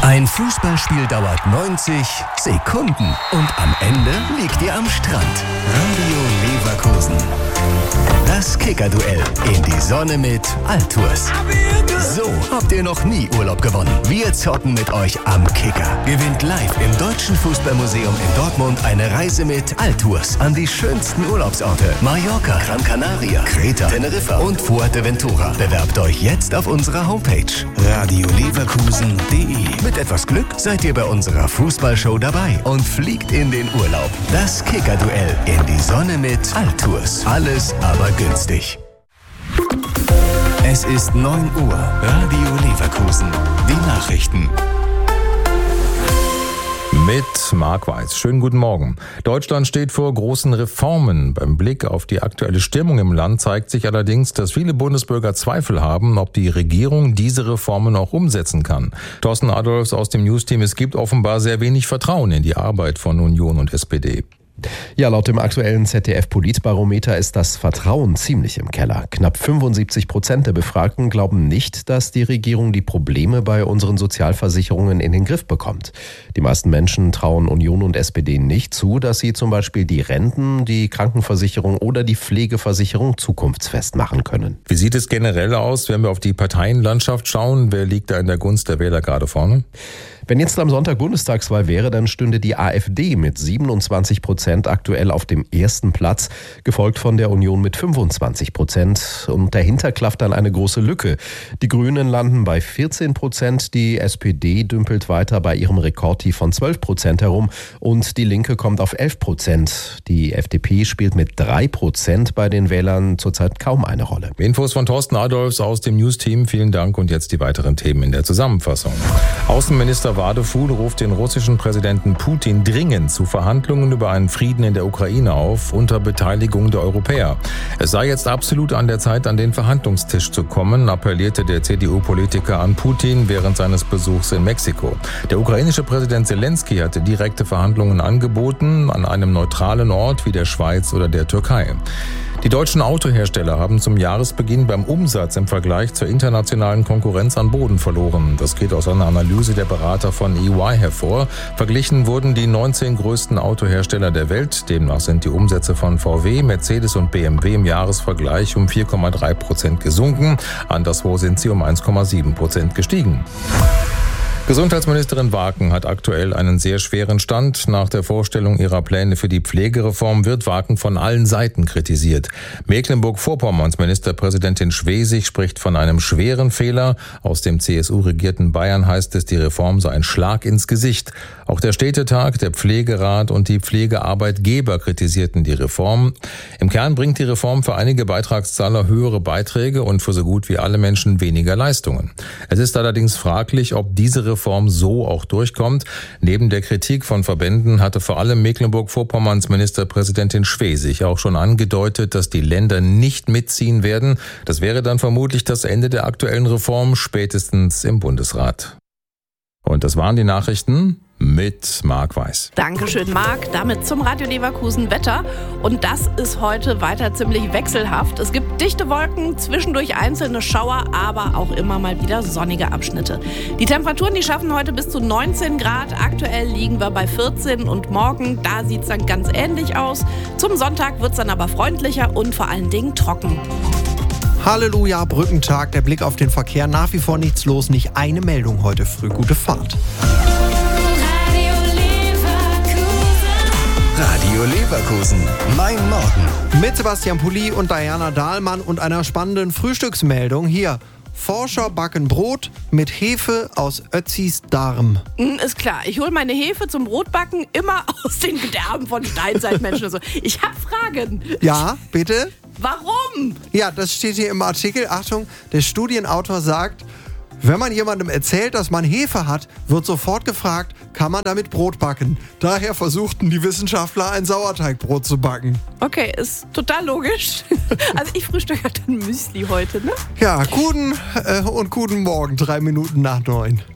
Ein Fußballspiel dauert 90 Sekunden und am Ende liegt ihr am Strand. Radio Leverkusen. Das Kicker-Duell in die Sonne mit Altours. So habt ihr noch nie Urlaub gewonnen. Wir zocken mit euch am Kicker. Gewinnt live im Deutschen Fußballmuseum in Dortmund eine Reise mit Altours an die schönsten Urlaubsorte. Mallorca, Gran Canaria, Kreta, Teneriffa und Fuerteventura. Bewerbt euch jetzt auf unserer Homepage radioleverkusen.de. Mit etwas Glück seid ihr bei unserer Fußballshow dabei und fliegt in den Urlaub. Das Kicker-Duell in die Sonne mit Altours. Alles aber günstig. Es ist 9 Uhr. Radio Leverkusen. Die Nachrichten. Mit Marc Weiß. Schönen guten Morgen. Deutschland steht vor großen Reformen. Beim Blick auf die aktuelle Stimmung im Land zeigt sich allerdings, dass viele Bundesbürger Zweifel haben, ob die Regierung diese Reformen auch umsetzen kann. Thorsten Adolfs aus dem Newsteam: Es gibt offenbar sehr wenig Vertrauen in die Arbeit von Union und SPD. Ja, laut dem aktuellen ZDF-Politbarometer ist das Vertrauen ziemlich im Keller. Knapp 75% der Befragten glauben nicht, dass die Regierung die Probleme bei unseren Sozialversicherungen in den Griff bekommt. Die meisten Menschen trauen Union und SPD nicht zu, dass sie zum Beispiel die Renten, die Krankenversicherung oder die Pflegeversicherung zukunftsfest machen können. Wie sieht es generell aus, wenn wir auf die Parteienlandschaft schauen? Wer liegt da in der Gunst der Wähler gerade vorne? Wenn jetzt am Sonntag Bundestagswahl wäre, dann stünde die AfD mit 27% aktuell auf dem ersten Platz, gefolgt von der Union mit 25%. Und dahinter klafft dann eine große Lücke. Die Grünen landen bei 14%, die SPD dümpelt weiter bei ihrem Rekordtief von 12% herum und die Linke kommt auf 11%. Die FDP spielt mit 3% bei den Wählern zurzeit kaum eine Rolle. Infos von Thorsten Adolfs aus dem News-Team. Vielen Dank und jetzt die weiteren Themen in der Zusammenfassung. Außenminister Wadefuhl ruft den russischen Präsidenten Putin dringend zu Verhandlungen über einen Frieden in der Ukraine auf, unter Beteiligung der Europäer. Es sei jetzt absolut an der Zeit, an den Verhandlungstisch zu kommen, appellierte der CDU-Politiker an Putin während seines Besuchs in Mexiko. Der ukrainische Präsident Zelensky hatte direkte Verhandlungen angeboten, an einem neutralen Ort wie der Schweiz oder der Türkei. Die deutschen Autohersteller haben zum Jahresbeginn beim Umsatz im Vergleich zur internationalen Konkurrenz an Boden verloren. Das geht aus einer Analyse der Berater von EY hervor. Verglichen wurden die 19 größten Autohersteller der Welt. Demnach sind die Umsätze von VW, Mercedes und BMW im Jahresvergleich um 4,3% gesunken. Anderswo sind sie um 1,7% gestiegen. Gesundheitsministerin Waken hat aktuell einen sehr schweren Stand. Nach der Vorstellung ihrer Pläne für die Pflegereform wird Waken von allen Seiten kritisiert. Mecklenburg-Vorpommerns Ministerpräsidentin Schwesig spricht von einem schweren Fehler. Aus dem CSU-regierten Bayern heißt es, die Reform sei ein Schlag ins Gesicht. Auch der Städtetag, der Pflegerat und die Pflegearbeitgeber kritisierten die Reform. Im Kern bringt die Reform für einige Beitragszahler höhere Beiträge und für so gut wie alle Menschen weniger Leistungen. Es ist allerdings fraglich, ob diese Reform so auch durchkommt. Neben der Kritik von Verbänden hatte vor allem Mecklenburg-Vorpommerns Ministerpräsidentin Schwesig auch schon angedeutet, dass die Länder nicht mitziehen werden. Das wäre dann vermutlich das Ende der aktuellen Reform, spätestens im Bundesrat. Und das waren die Nachrichten mit Marc Weiß. Dankeschön, Marc. Damit zum Radio Leverkusen Wetter. Und das ist heute weiter ziemlich wechselhaft. Es gibt dichte Wolken, zwischendurch einzelne Schauer, aber auch immer mal wieder sonnige Abschnitte. Die Temperaturen, die schaffen heute bis zu 19 Grad. Aktuell liegen wir bei 14 und morgen, da sieht es dann ganz ähnlich aus. Zum Sonntag wird es dann aber freundlicher und vor allen Dingen trocken. Halleluja, Brückentag, der Blick auf den Verkehr, nach wie vor nichts los, nicht eine Meldung heute früh. Gute Fahrt. Radio Leverkusen. Mein Morgen. Mit Sebastian Pulli und Diana Dahlmann und einer spannenden Frühstücksmeldung hier. Forscher backen Brot mit Hefe aus Ötzis Darm. Ist klar, ich hole meine Hefe zum Brotbacken immer aus den Gedärmen von Steinzeitmenschen. So. Ich habe Fragen. Ja, bitte? Warum? Ja, das steht hier im Artikel. Achtung, der Studienautor sagt, wenn man jemandem erzählt, dass man Hefe hat, wird sofort gefragt, kann man damit Brot backen? Daher versuchten die Wissenschaftler, ein Sauerteigbrot zu backen. Okay, ist total logisch. Also ich frühstücke dann Müsli heute, ne? Ja, guten Morgen, 3 Minuten nach 9.